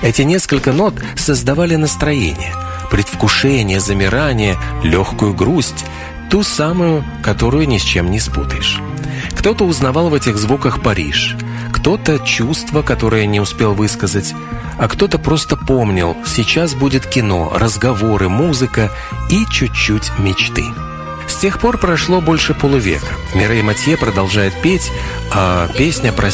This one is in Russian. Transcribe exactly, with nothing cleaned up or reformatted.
Эти несколько нот создавали настроение, предвкушение, замирание, легкую грусть, ту самую, которую ни с чем не спутаешь. Кто-то узнавал в этих звуках Париж, кто-то чувство, которое не успел высказать, а кто-то просто помнил: сейчас будет кино, разговоры, музыка и чуть-чуть мечты. С тех пор прошло больше полувека. Мирей Матье продолжает петь, а песня про